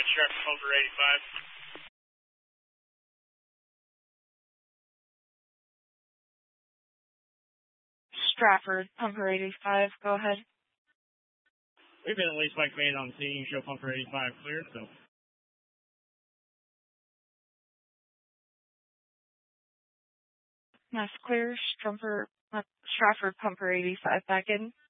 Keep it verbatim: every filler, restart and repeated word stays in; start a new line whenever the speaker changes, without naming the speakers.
ahead, Stratford Pumper eighty-five.
Stratford Pumper eighty-five, go ahead.
We've been at least by command on the scene. Show Pumper eighty-five cleared, so.
That's clear. Stratford, uh, Stratford Pumper eighty-five back in.